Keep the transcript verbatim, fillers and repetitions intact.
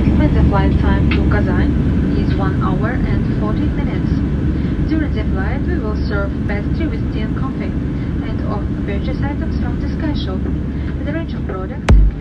gentlemen, the flight time to Kazan is one hour and forty minutes. During the flight, we will serve pastry with tea and coffee, and offer purchase items from the Sky Shop. The range of products